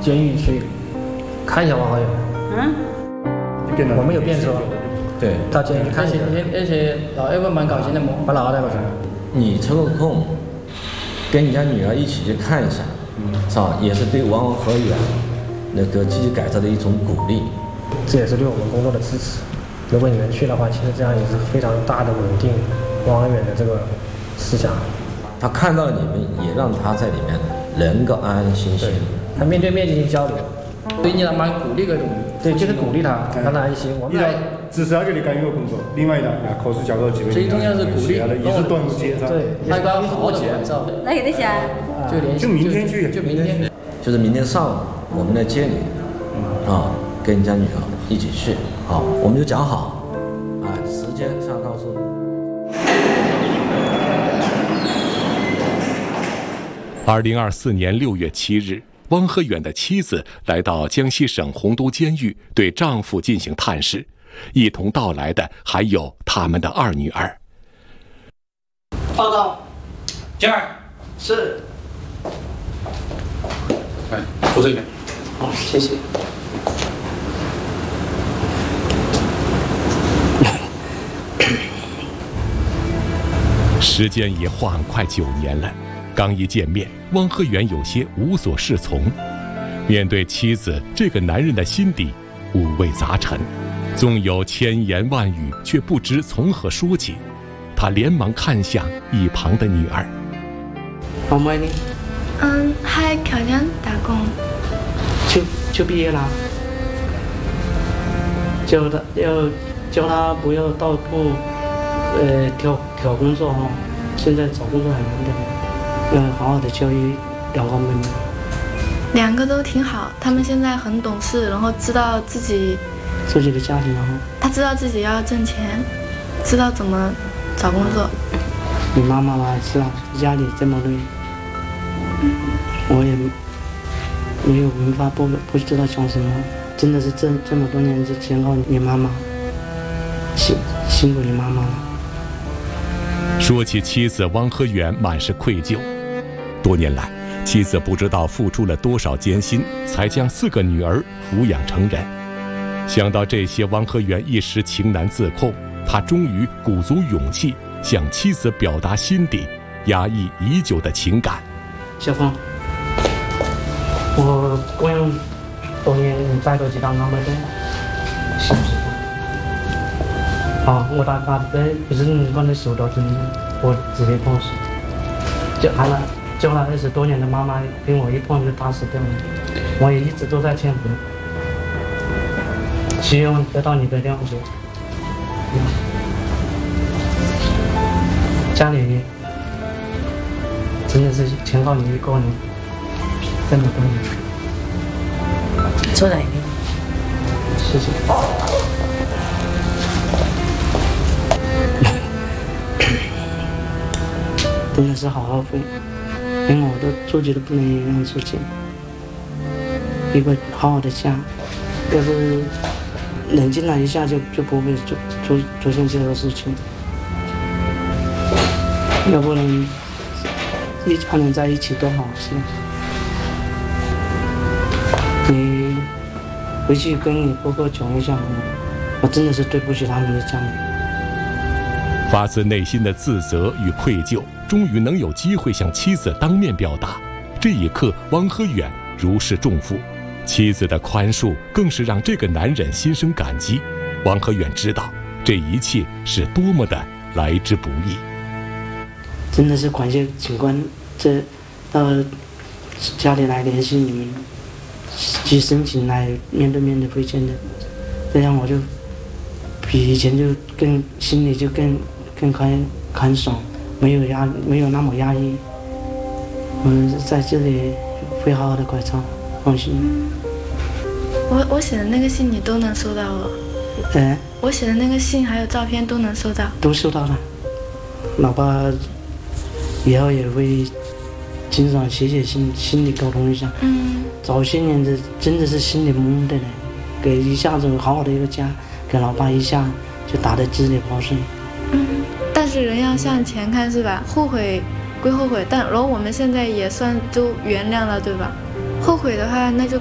监狱去看一下王浩源。我们有便车， 对， 到监狱看一下，而且老二蛮高兴的嘛，把老二带过去。 你抽个空，跟你家女儿一起去看一下，是吧？也是对王和远那个积极改造的一种鼓励。 这也是对我们工作的支持。如果你能去的话，其实这样也是非常大的稳定王和远的这个思想。 他看到了你们，也让他在里面能够安安心心。 他面对面进行交流，对你蛮鼓励个东西。对，就是鼓励他，让他安心。我们来至少给你干预工作，另外一个考试教导基本。 最重要是鼓励， 一直端午节， 对，他搞好节， 那也得想， 就明天去， 就明天， 就是明天上午我们来接你，跟你家女儿一起去，好，我们就讲好，时间上告诉你。 2024年6月7日，汪和远的妻子来到江西省洪都监狱，对丈夫进行探视。一同到来的还有他们的2女儿。 报告， 进来。 是。 来，坐这边。 好，谢谢。 时间已晃快9年了，刚一见面，汪和远有些无所适从。面对妻子，这个男人的心底五味杂陈，纵有千言万语，却不知从何说起。他连忙看向一旁的女儿。 宝妹呢？ 还考研打工。 就毕业了。叫他不要到处挑工作哈，现在找工作很难的，要好好的教育2个妹妹。 2个都挺好，他们现在很懂事，然后知道自己的家庭，然后他知道自己要挣钱，知道怎么找工作。 你妈妈嘛是吧？家里这么累，我也没有文化，不知道讲什么。真的是这么多年就全靠你妈妈，辛苦你妈妈了。 说起妻子汪和远，满是愧疚。多年来，妻子不知道付出了多少艰辛，才将4个女儿抚养成人。想到这些，汪和远一时情难自控，他终于鼓足勇气向妻子表达心底压抑已久的情感。 小峰，我供养多年，你再多几趟安排的，是不是？我大家的不是你帮你收到真的，我直接碰死。叫了20多年的妈妈跟我一碰就打死掉了，我也一直都在劝服，希望得到你的谅解。家里真的是全靠你一个人，这么多年。 坐哪边？ 谢谢。真的是好后悔，连我都自己都不能让自己一个好好的家，要是冷静了一下就不会出现这个事情，要不然一家人在一起多好是吧？你回去跟你哥哥讲一下，我真的是对不起他们的家人。 发自内心的自责与愧疚，终于能有机会向妻子当面表达。这一刻，汪和远如释重负，妻子的宽恕更是让这个男人心生感激。汪和远知道，这一切是多么的来之不易。 真的是感谢警官家里来联系你们，去申请来面对面的会见的，这样我就比以前就更心里就更开爽，没有那么压抑。我在这里会好好的改造，放心。 我写的那个信你都能收到了？我写的那个信还有照片都能收到？ 都收到了。老爸以后也会经常写信，心里沟通一下。早些年的真的是心里懵的人，给一下子好好的一个家，给老爸一下就打得支离破碎。 但是人要向前看是吧？后悔归后悔，但然后我们现在也算都原谅了对吧？后悔的话那就